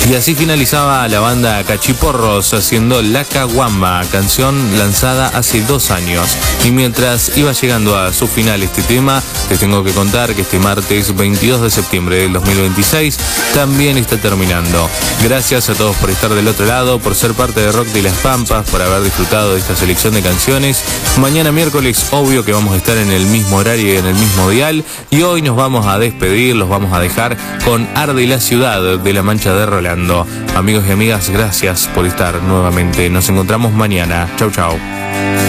Y así finalizaba la banda Cachiporros haciendo La Caguamba, canción lanzada hace 2 años. Y mientras iba llegando a su final este tema, les tengo que contar que este martes 22 de septiembre del 2026 también está terminando. Gracias a todos por estar del otro lado, por ser parte de Rock de las Pampas, por haber disfrutado de esta selección de canciones. Mañana miércoles, obvio que vamos a estar en el mismo horario y en el mismo dial. Y hoy nos vamos a despedir, los vamos a dejar con Arde la Ciudad de La Mancha de Rolando. Amigos y amigas, gracias por estar nuevamente. Nos encontramos mañana. Chau, chau.